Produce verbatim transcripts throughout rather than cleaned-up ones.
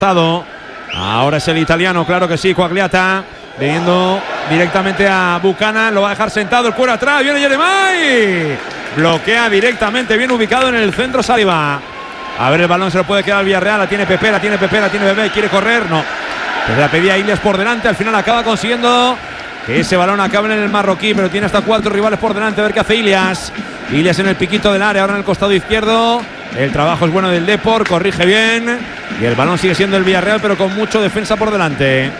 Ahora es el italiano, claro que sí, Quagliata, viendo directamente a Buchanan, lo va a dejar sentado, el cuero atrás, viene Jeremai, bloquea directamente, bien ubicado en el centro Saliba. A ver, el balón se lo puede quedar al Villarreal, la tiene Pepe, la tiene Pepe, la tiene Bebé, quiere correr, no. Pues la pedía Ilias por delante, al final acaba consiguiendo que ese balón acabe en el marroquí, pero tiene hasta cuatro rivales por delante, a ver qué hace Ilias. Ilias en el piquito del área, ahora en el costado izquierdo. El trabajo es bueno del Depor, corrige bien. Y el balón sigue siendo el Villarreal, pero con mucho defensa por delante.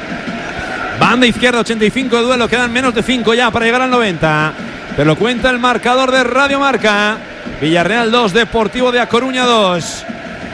Banda izquierda, ochenta y cinco de duelo, quedan menos de cinco ya para llegar al noventa. Te lo cuenta el marcador de Radio Marca. Villarreal dos, Deportivo de A Coruña dos.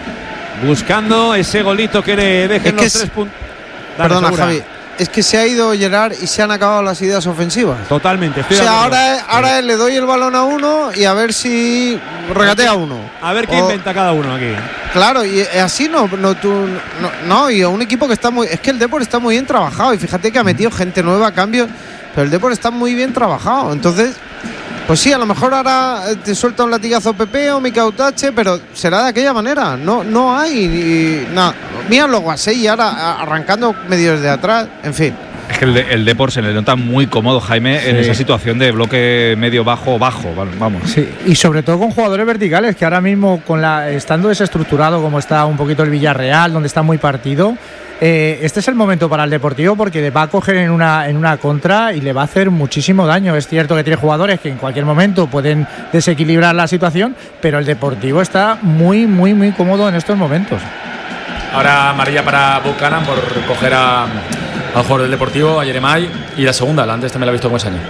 Buscando ese golito que le dejen es los que tres puntos. Perdona, segura. Javi. Es que se ha ido Gerard y se han acabado las ideas ofensivas. Totalmente. O sea, ahora, ahora le doy el balón a uno y a ver si regatea uno. A ver qué o, inventa cada uno aquí. Claro, y así no, no, tú, no, no, y a un equipo que está muy... Es que el Depor está muy bien trabajado y fíjate que ha metido gente nueva a cambio, pero el Depor está muy bien trabajado. Entonces, pues sí, a lo mejor ahora te suelta un latigazo Pepe o Mika Utache, pero será de aquella manera. No, no hay nada. Mira los Guasey ahora arrancando medio desde atrás, en fin. Es que el, de, el Depor se le nota muy cómodo, Jaime, sí, en esa situación de bloque medio bajo bajo, vamos. Sí, y sobre todo con jugadores verticales que ahora mismo con la estando desestructurado como está un poquito el Villarreal, donde está muy partido. Eh, este es el momento para el Deportivo porque va a coger en una, en una contra y le va a hacer muchísimo daño. Es cierto que tiene jugadores que en cualquier momento pueden desequilibrar la situación, pero el Deportivo está muy, muy, muy cómodo en estos momentos. Ahora amarilla para Buchanan por coger a, al jugador del Deportivo, a Jeremai, y la segunda, la antes también la he visto con Saña.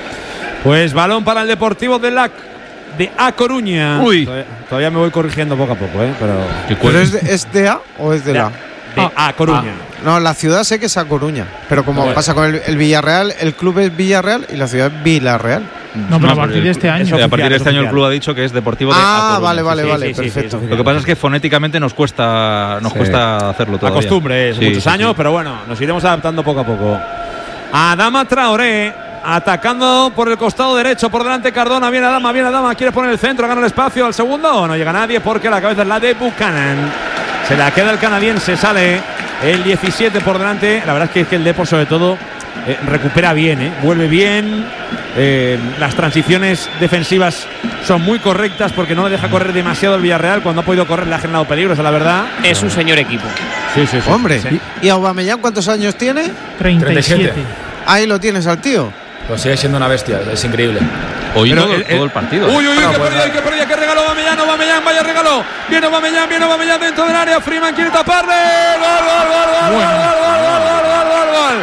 Pues balón para el Deportivo de la de A Coruña. Uy. Todavía, todavía me voy corrigiendo poco a poco, ¿eh? Pero, ¿Pero es, de, es de A o es de, de la? De A, A Coruña. Ah, no, la ciudad sé que es A Coruña, pero como bueno. pasa con el, el Villarreal, el club es Villarreal y la ciudad es Villarreal. No, pero a partir de este año. Oficial, a partir de este año el club ha dicho que es Deportivo de Ah, A Coruña. vale, vale, sí, vale, sí, sí, perfecto. sí, sí, Lo que pasa es que fonéticamente nos cuesta nos sí. cuesta hacerlo todavía. A costumbre, sí, muchos sí, años, sí. pero bueno, nos iremos adaptando poco a poco. Adama Traoré, atacando por el costado derecho, por delante Cardona, viene Adama, viene Adama, quiere poner el centro, gana el espacio al segundo, no llega nadie porque la cabeza es la de Buchanan. Se la queda el canadiense, sale el diecisiete por delante. La verdad es que, es que el Depor sobre todo eh, recupera bien, eh, vuelve bien. Eh, las transiciones defensivas son muy correctas porque no le deja correr demasiado el Villarreal. Cuando ha podido correr le ha generado peligros, la verdad. Es un señor equipo. Sí, sí, sí. Hombre, sí. ¿Y Aubameyang cuántos años tiene? treinta y siete. Ahí lo tienes al tío. Pues sigue siendo una bestia, es increíble. Hoy Pero todo, el, el, todo el partido. Uy, uy, uy, no, que pues pérdida, que pérdida, que regaló Aubameyang, Aubameyang, vaya regalo. Viene Aubameyang, viene Aubameyang dentro del área. Freeman quiere taparle. Gol, gol, gol, gol, bueno. gol, gol, gol, gol, gol, gol, gol,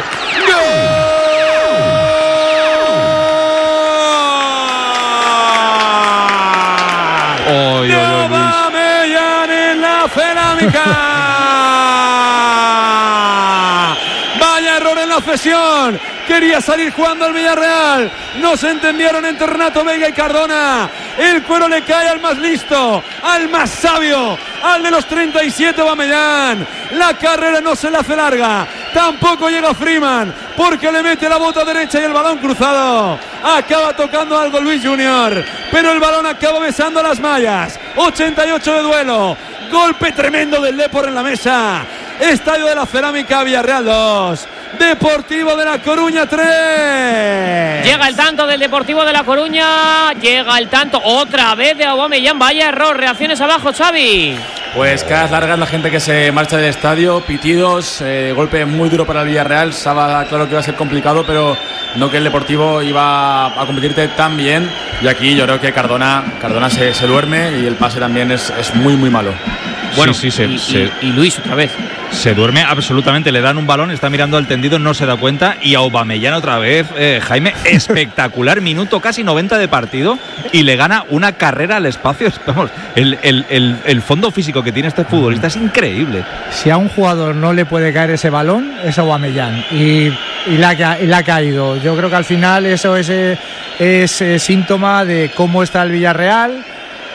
gol. Oy, oy, oy, Aubameyang en la cerámica. Vaya error en la cesión. Quería salir jugando al Villarreal. No se entendieron entre Renato Veiga y Cardona. El cuero le cae al más listo, al más sabio, al de los treinta y siete, Aubameyang. La carrera no se le hace larga. Tampoco llega Freeman porque le mete la bota derecha y el balón cruzado. Acaba tocando algo Luis Junior, pero el balón acaba besando las mallas. ochenta y ocho de duelo. Golpe tremendo del Depor en la mesa. Estadio de la Cerámica, Villarreal dos. Deportivo de La Coruña tres. Llega el tanto del Deportivo de La Coruña. Llega el tanto otra vez de Aubameyang. Vaya error. Reacciones abajo, Xavi. Pues caras largas la gente que se marcha del estadio. Pitidos. Eh, golpe muy duro para el Villarreal. Estaba claro que iba a ser complicado, pero no que el Deportivo iba a competirte tan bien. Y aquí yo creo que Cardona, Cardona se, se duerme y el pase también es, es muy, muy malo. Bueno, sí, sí, y, se, y, y Luis otra vez. Se duerme absolutamente, le dan un balón, está mirando al tendido, no se da cuenta. Y Aubameyang otra vez, eh, Jaime, espectacular, minuto casi noventa de partido y le gana una carrera al espacio. Vamos, el, el, el, el fondo físico que tiene este futbolista es increíble. Si a un jugador no le puede caer ese balón, es Aubameyang. Y, y, la, y la ha caído. Yo creo que al final eso es, es, es síntoma de cómo está el Villarreal.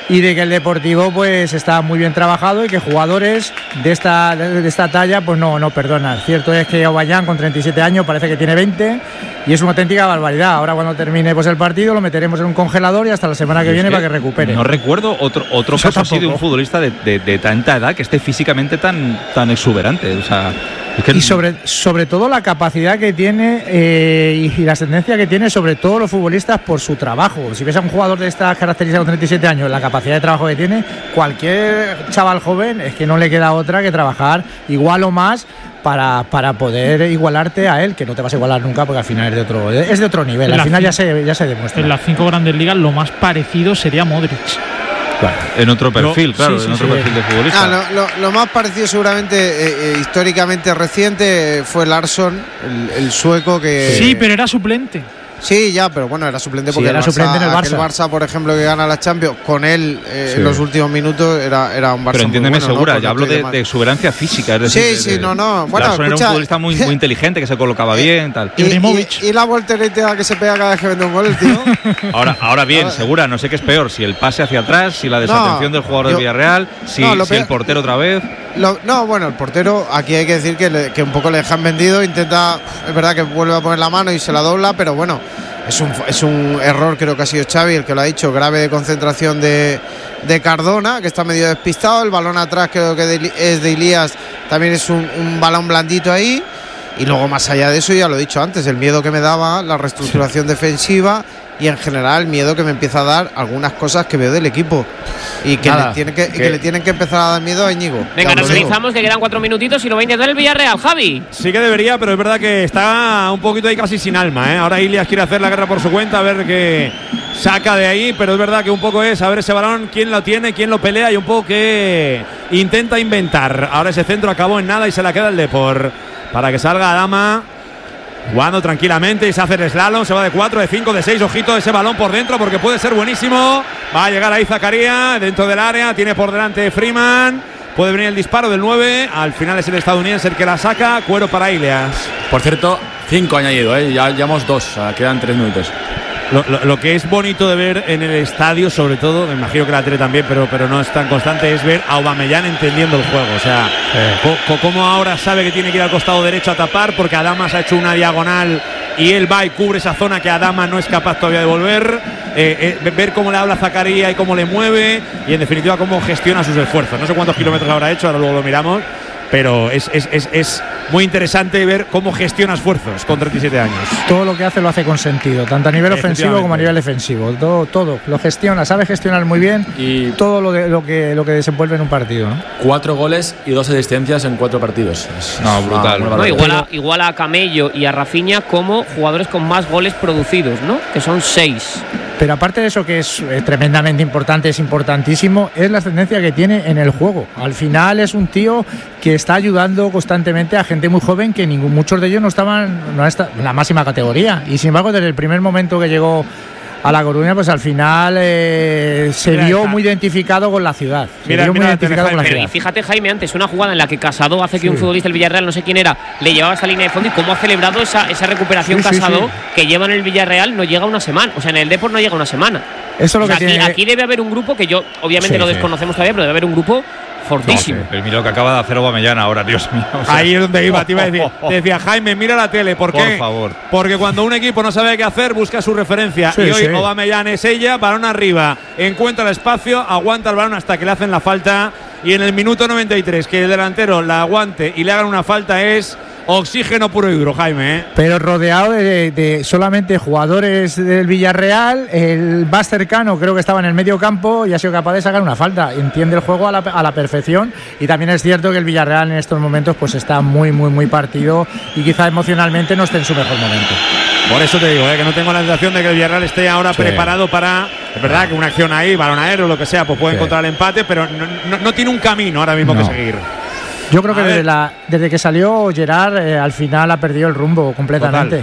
y de que el Deportivo pues está muy bien trabajado y que jugadores de esta, de, de esta talla pues no, no perdonan. Cierto es que Aubameyang con treinta y siete años parece que tiene veinte y es una auténtica barbaridad. Ahora cuando termine pues el partido lo meteremos en un congelador y hasta la semana que viene que para que recupere. No recuerdo otro, otro caso así de un futbolista de, de, de tanta edad que esté físicamente tan, tan exuberante. O sea, es que y sobre, sobre todo la capacidad que tiene eh, y, y la ascendencia que tiene sobre todos los futbolistas por su trabajo. Si ves a un jugador de estas características con treinta y siete años, la capacidad de trabajo que tiene, cualquier chaval joven es que no le queda otra que trabajar igual o más para, para poder igualarte a él, que no te vas a igualar nunca porque al final es de otro, es de otro nivel, al final ya se, ya se demuestra. En las cinco grandes ligas lo más parecido sería Modric. Claro, en otro perfil, no, claro, sí, sí, en otro sí. perfil de futbolista. Ah, lo, lo, lo más parecido seguramente eh, eh, históricamente reciente fue Larsson, el, el sueco que... Sí, pero era suplente. Sí, ya, pero bueno, era suplente porque Sí, era el Barça, suplente en el aquel Barça. Barça, por ejemplo, que gana la Champions, con él eh, Sí. en los últimos minutos era, era un Barça Pero entiéndeme, muy bueno, segura, ¿no? ya Porque hablo de, estoy de exuberancia física. Es decir, Sí, de- sí, de- no, no. Bueno, Larsson era un escucha- futbolista muy, muy inteligente, que se colocaba bien, tal. Y, Ibrahimovic. y, y la voltereta que se pega cada vez que vende un gol, el tío. Ahora, ahora bien, Ahora- segura, no sé qué es peor, si el pase hacia atrás, si la desatención No, del jugador yo- del Villarreal, si, no, lo si el peor- portero otra vez. Lo- no, bueno, el portero, aquí hay que decir que, le- que un poco le dejan vendido, intenta, es verdad que vuelve a poner la mano y se la dobla, pero bueno, es un, es un error, creo que ha sido Xavi el que lo ha dicho, grave de concentración de, de Cardona, que está medio despistado, el balón atrás creo que de- es de Ilías, también es un, un balón blandito ahí, y luego más allá de eso, ya lo he dicho antes, el miedo que me daba, la reestructuración defensiva y en general el miedo que me empieza a dar algunas cosas que veo del equipo y que, Nada, le, tiene que, que- que le tienen que empezar a dar miedo a Íñigo. Venga, Ya nos os lo digo. analizamos que quedan cuatro minutitos y lo va a intentar el Villarreal, Javi. Sí que debería, pero es verdad que está un poquito ahí casi sin alma, ¿eh? Ahora Ilias quiere hacer la guerra por su cuenta, a ver qué saca de ahí, pero es verdad que un poco es a ver ese balón, quién lo tiene, quién lo pelea y un poco que intenta inventar. Ahora ese centro acabó en nada y se la queda el Depor para que salga Adama jugando tranquilamente y se hace el slalom, se va de cuatro, de cinco, de seis, ojito ese balón por dentro porque puede ser buenísimo. Va a llegar ahí Zakaria dentro del área, tiene por delante Freeman. Puede venir el disparo del nueve. Al final es el estadounidense el que la saca. Cuero para Ilias. Por cierto, cinco añadido, ¿eh? Ya llevamos dos, o sea, quedan tres minutos. Lo, lo, lo que es bonito de ver en el estadio, sobre todo, me imagino que la tele también, pero, pero no es tan constante, es ver a Aubameyang entendiendo el juego. O sea, co, co, cómo ahora sabe que tiene que ir al costado derecho a tapar, porque Adama se ha hecho una diagonal y él va y cubre esa zona que Adama no es capaz todavía de volver. Eh, eh, ver cómo le habla Zakaria y cómo le mueve y en definitiva cómo gestiona sus esfuerzos. No sé cuántos kilómetros habrá hecho, ahora luego lo miramos. Pero es, es, es, es muy interesante ver cómo gestiona esfuerzos con treinta y siete años. Todo lo que hace lo hace con sentido, tanto a nivel ofensivo como a nivel defensivo. Todo, todo lo gestiona, sabe gestionar muy bien Y todo lo, de, lo, que, lo que desenvuelve en un partido, ¿no? cuatro goles y dos asistencias en cuatro partidos. Es- No, es brutal. una No, barbaridad. igual, a, igual a Camello y a Rafinha como jugadores con más goles producidos, ¿no? Que son seis. Pero aparte de eso, que es eh, tremendamente importante, es importantísimo, es la ascendencia que tiene en el juego. Al final es un tío que está ayudando constantemente a gente muy joven que ningún, muchos de ellos no estaban no está, en la máxima categoría. Y sin embargo, desde el primer momento que llegó a La Coruña, pues al final eh, se Mira vio esta. muy identificado con la ciudad. Se Mira, vio muy mira, identificado con la Pero y ciudad. fíjate, Jaime, antes una jugada en la que Casado hace que un futbolista del Villarreal, no sé quién era, le llevaba esa línea de fondo y cómo ha celebrado esa, esa recuperación Sí, sí, Casado sí. que lleva en el Villarreal no llega una semana. O sea, en el Depor no llega una semana. Eso es lo O sea, que aquí, tiene. aquí debe haber un grupo que yo, obviamente, Sí, lo sí. desconocemos todavía, pero debe haber un grupo fortísimo. Pero mira lo que acaba de hacer Aubameyang ahora, Dios mío. O sea, Ahí es donde iba, te iba a decir. Te decía, Jaime, mira la tele. ¿Por, Por qué? favor. Porque cuando un equipo no sabe qué hacer, busca su referencia. Sí, y hoy sí. Aubameyang es ella, balón arriba, encuentra el espacio, aguanta el balón hasta que le hacen la falta. Y en el minuto noventa y tres, que el delantero la aguante y le hagan una falta, es oxígeno puro y duro, Jaime. ¿eh? Pero rodeado de, de solamente jugadores del Villarreal, el más cercano creo que estaba en el medio campo y ha sido capaz de sacar una falta. Entiende el juego a la, a la perfección y también es cierto que el Villarreal en estos momentos pues está muy, muy, muy partido y quizá emocionalmente no esté en su mejor momento. Por eso te digo, ¿eh? que no tengo la sensación de que el Villarreal esté ahora Sí. preparado para. Es verdad que una acción ahí, balón aéreo, lo que sea, pues puede Sí. encontrar el empate, pero no, no- no tiene un camino ahora mismo No. que seguir. Yo creo que A ver. desde, la, desde que salió Gerard eh, al final ha perdido el rumbo completamente.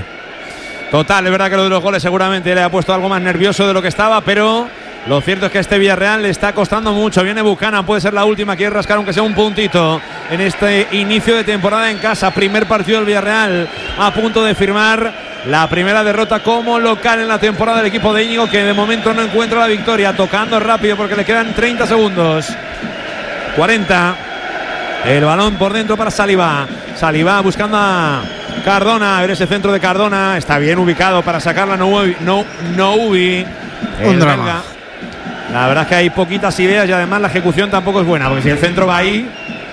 Total, es verdad que lo de los goles seguramente le ha puesto algo más nervioso de lo que estaba, pero lo cierto es que a este Villarreal le está costando mucho. Viene Buchanan, puede ser la última, quiere rascar aunque sea un puntito en este inicio de temporada en casa. Primer partido del Villarreal a punto de firmar La primera derrota como local en la temporada del equipo de Íñigo, que de momento no encuentra la victoria. Tocando rápido porque le quedan treinta segundos. cuarenta. El balón por dentro para Saliba. Saliba buscando a Cardona. A ver ese centro de Cardona. Está bien ubicado para sacarla Noubi. No, Noubi. Un drama. La verdad es que hay poquitas ideas y además la ejecución tampoco es buena. Porque si el centro va ahí.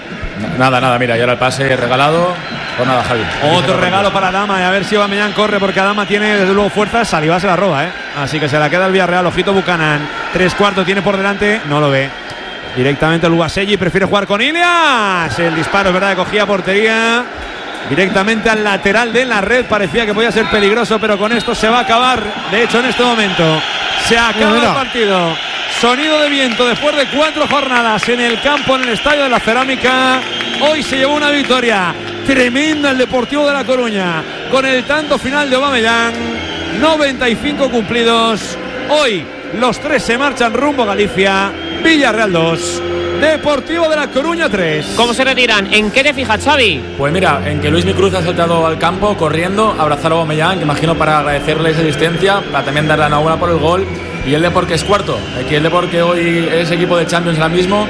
Nada, nada, mira, ya era el pase regalado. Pues nada, Javi. Otro regalo para Adama. Y a ver si Aubameyang corre porque Adama tiene desde luego fuerza. Saliba se la roba, ¿eh? Así que se la queda el Villarreal. Ojito Buchanan. Tres cuartos tiene por delante. No lo ve. Directamente el Ubaselli prefiere jugar con Ilias. El disparo, es verdad, que cogía portería. Directamente al lateral de la red. Parecía que podía ser peligroso, pero con esto se va a acabar. De hecho, en este momento se acaba el partido. Sonido de viento después de cuatro jornadas en el campo, en el Estadio de la Cerámica. Hoy se llevó una victoria tremenda el Deportivo de La Coruña con el tanto final de Aubameyang. noventa y cinco cumplidos. Hoy los tres se marchan rumbo a Galicia. Villarreal dos, Deportivo de La Coruña tres. ¿Cómo se retiran? ¿En qué te fijas, Xavi? Pues mira, en que Luismi Cruz ha saltado al campo corriendo, abrazar a Aubameyang, que imagino para agradecerle esa asistencia, para también darle la enhorabuena por el gol. Y el Depor, que es cuarto. Aquí el Depor, que hoy es equipo de Champions ahora mismo,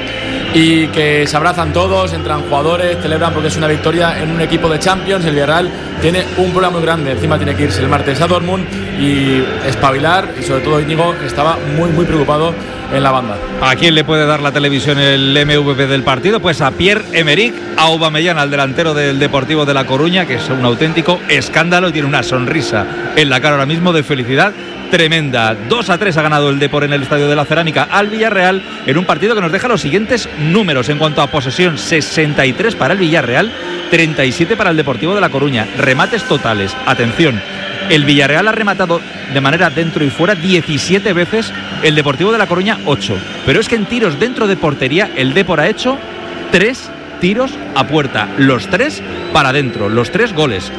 y que se abrazan todos, entran jugadores, celebran porque es una victoria en un equipo de Champions. El Villarreal tiene un problema muy grande, encima tiene que irse el martes a Dortmund y espabilar, y sobre todo Íñigo estaba muy muy preocupado en la banda. ¿A quién le puede dar la televisión el M V P del partido? Pues a Pierre-Emerick Aubameyang, al delantero del Deportivo de La Coruña, que es un auténtico escándalo y tiene una sonrisa en la cara ahora mismo de felicidad tremenda. dos a tres ha ganado el Depor en el Estadio de la Cerámica al Villarreal, en un partido que nos deja los siguientes números en cuanto a posesión: sesenta y tres para el Villarreal, treinta y siete para el Deportivo de La Coruña. Remates totales, atención, el Villarreal ha rematado de manera dentro y fuera diecisiete veces, el Deportivo de La Coruña ocho, pero es que en tiros dentro de portería el Depor ha hecho tres tiros a puerta, los tres para adentro, los tres goles.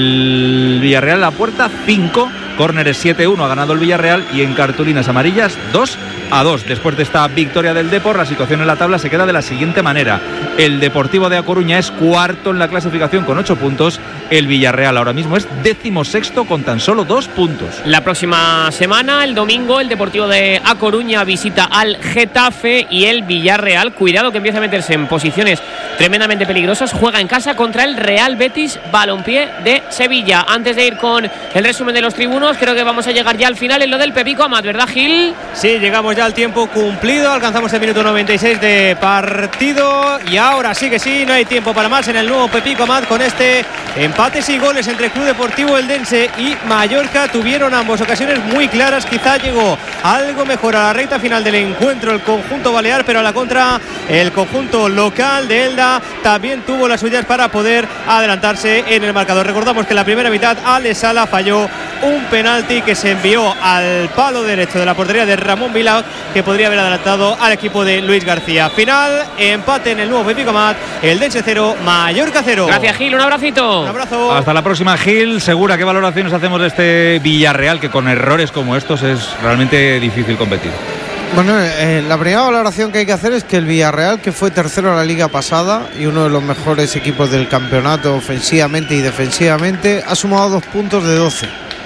El Villarreal a la puerta cinco, córneres siete uno ha ganado el Villarreal, y en cartulinas amarillas dos a dos. Después de esta victoria del Depor, la situación en la tabla se queda de la siguiente manera: el Deportivo de A Coruña es cuarto en la clasificación con ocho puntos, el Villarreal ahora mismo es décimo sexto con tan solo dos puntos. La próxima semana, el domingo, el Deportivo de A Coruña visita al Getafe, y el Villarreal, cuidado que empieza a meterse en posiciones tremendamente peligrosas, juega en casa contra el Real Betis Balompié de Sevilla. Antes de ir con el resumen de los tribunos, creo que vamos a llegar ya al final en lo del Pepico Amat, ¿verdad, Gil? Sí, llegamos ya al tiempo cumplido, alcanzamos el minuto noventa y seis de partido, y ahora sí que sí, no hay tiempo para más en el nuevo Pepico Amat, con este empate sin goles entre Club Deportivo Eldense y Mallorca. Tuvieron ambos ocasiones muy claras, quizá llegó algo mejor a la recta final del encuentro el conjunto balear, pero a la contra el conjunto local de Elda también tuvo las suyas para poder adelantarse en el marcador. Recordamos que en la primera mitad Ale Sala falló un penalti que se envió al palo derecho de la portería de Ramón Vila, que podría haber adelantado al equipo de Luis García. Final, empate en el nuevo Pepico Amat, Eldense cero, Mallorca cero. Gracias, Gil, un abracito. Un abrazo. Hasta la próxima, Gil. Segura, ¿qué valoraciones hacemos de este Villarreal, que con errores como estos es realmente difícil competir? Bueno, eh, la primera valoración que hay que hacer es que el Villarreal, que fue tercero en la liga pasada y uno de los mejores equipos del campeonato ofensivamente y defensivamente, ha sumado dos puntos de doce.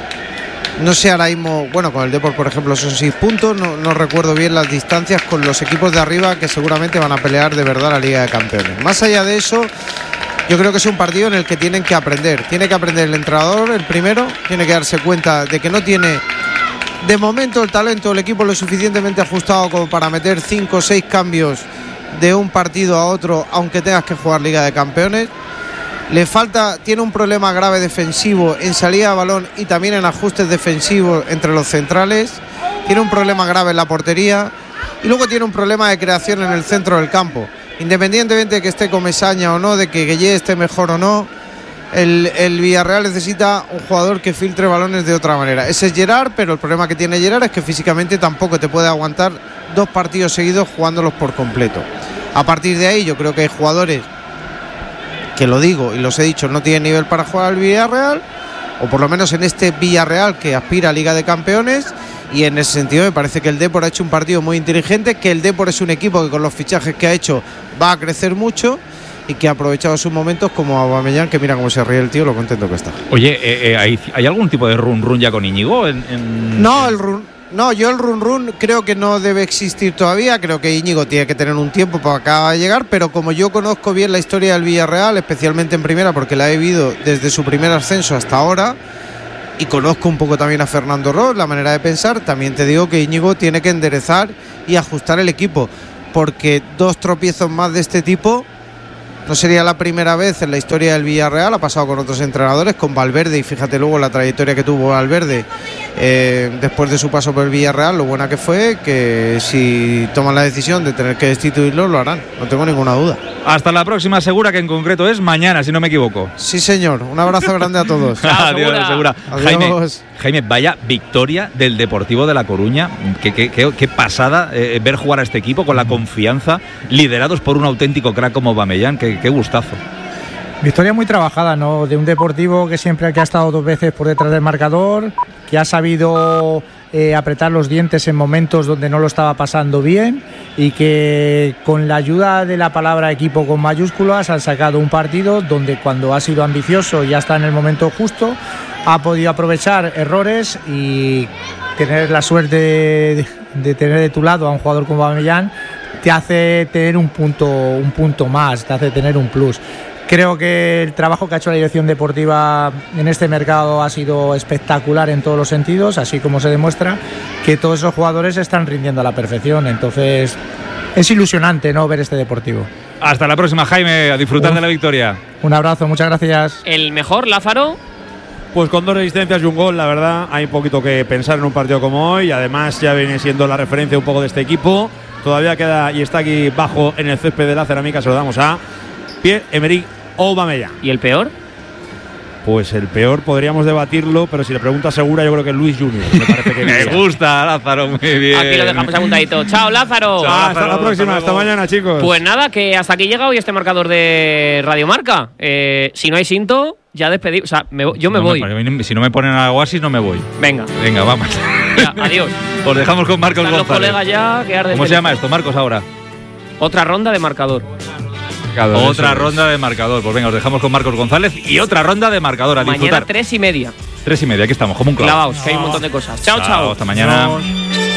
No sé ahora mismo, bueno, con el Depor, por ejemplo, son seis puntos. No, no recuerdo bien las distancias con los equipos de arriba, que seguramente van a pelear de verdad la Liga de Campeones. Más allá de eso, yo creo que es un partido en el que tienen que aprender. Tiene que aprender el entrenador, el primero. Tiene que darse cuenta de que no tiene, de momento, el talento del equipo lo suficientemente ajustado como para meter cinco o seis cambios de un partido a otro, aunque tengas que jugar Liga de Campeones. Le falta, tiene un problema grave defensivo en salida de balón y también en ajustes defensivos entre los centrales. Tiene un problema grave en la portería y luego tiene un problema de creación en el centro del campo. Independientemente de que esté Comesaña o no, de que Gueye esté mejor o no, el, el Villarreal necesita un jugador que filtre balones de otra manera. Ese es Gerard, pero el problema que tiene Gerard es que físicamente tampoco te puede aguantar dos partidos seguidos jugándolos por completo. A partir de ahí yo creo que hay jugadores que, lo digo y los he dicho, no tienen nivel para jugar al Villarreal, o por lo menos en este Villarreal que aspira a Liga de Campeones, y en ese sentido me parece que el Depor ha hecho un partido muy inteligente, que el Depor es un equipo que con los fichajes que ha hecho va a crecer mucho, y que ha aprovechado sus momentos, como Aubameyang, que mira cómo se ríe el tío, lo contento que está. Oye, eh, eh, ¿hay, ¿hay algún tipo de run run ya con Íñigo? En, en... No, el run, no, yo el run run creo que no debe existir todavía. Creo que Íñigo tiene que tener un tiempo para acabar de llegar, pero como yo conozco bien la historia del Villarreal, especialmente en primera, porque la he vivido desde su primer ascenso hasta ahora, y conozco un poco también a Fernando Ross, la manera de pensar, también te digo que Íñigo tiene que enderezar y ajustar el equipo, porque dos tropiezos más de este tipo no sería la primera vez en la historia del Villarreal. Ha pasado con otros entrenadores, con Valverde, y fíjate luego la trayectoria que tuvo Valverde eh, después de su paso por el Villarreal, lo buena que fue, que si toman la decisión de tener que destituirlo, lo harán, no tengo ninguna duda. Hasta la próxima Segura, que en concreto es mañana, si no me equivoco. Sí, señor, un abrazo grande a todos. Chao, Adiós, Segura. Segura. Adiós. Jaime, Jaime, vaya victoria del Deportivo de La Coruña. Qué, qué, qué, qué pasada eh, ver jugar a este equipo con la confianza, liderados por un auténtico crack como Aubameyang. Qué, qué gustazo. Victoria muy trabajada, ¿no? De un Deportivo que siempre que ha estado dos veces por detrás del marcador, que ha sabido eh, apretar los dientes en momentos donde no lo estaba pasando bien, y que con la ayuda de la palabra equipo con mayúsculas han sacado un partido donde, cuando ha sido ambicioso y ya está en el momento justo, ha podido aprovechar errores y tener la suerte de, de tener de tu lado a un jugador como Aubameyang te hace tener un punto, un punto más, te hace tener un plus. Creo que el trabajo que ha hecho la dirección deportiva en este mercado ha sido espectacular en todos los sentidos, así como se demuestra que todos esos jugadores están rindiendo a la perfección. Entonces es ilusionante, ¿no?, ver este Deportivo. Hasta la próxima, Jaime, a disfrutar Uf. de la victoria. Un abrazo, muchas gracias. El mejor, Lázaro. Pues con dos asistencias y un gol, la verdad, hay un poquito que pensar en un partido como hoy. Además, ya viene siendo la referencia un poco de este equipo. Todavía queda y está aquí bajo en el césped de la Cerámica. Se lo damos a Pierre-Emerick Aubameyang. ¿Y el peor? Pues el peor podríamos debatirlo, pero si le preguntas Segura, yo creo que es Luis Junior. Me parece que me gusta, Lázaro, muy bien. Aquí lo dejamos apuntadito. Chao, Lázaro. Chao, Lázaro. Hasta la próxima, hasta, hasta mañana, chicos. Pues nada, que hasta aquí llega hoy este marcador de Radio Marca. Eh, si no hay Sinto, ya despedimos. O sea, me, yo me no voy. Me, si no me ponen a Oasis, no me voy. Venga. Venga, vamos. Ya, adiós. Os dejamos con Marcos Están González. Los colegas ya que arden. ¿Cómo se llama esto, Marcos, ahora? Otra ronda de marcador. Marcador, otra ronda de marcador. Pues venga, os dejamos con Marcos González y otra ronda de marcador. A disfrutar. Mañana tres y media. Tres y media, aquí estamos, como un clavo. Clavaos, que hay un montón de cosas. Chao, chao. Chao, hasta mañana. Chao.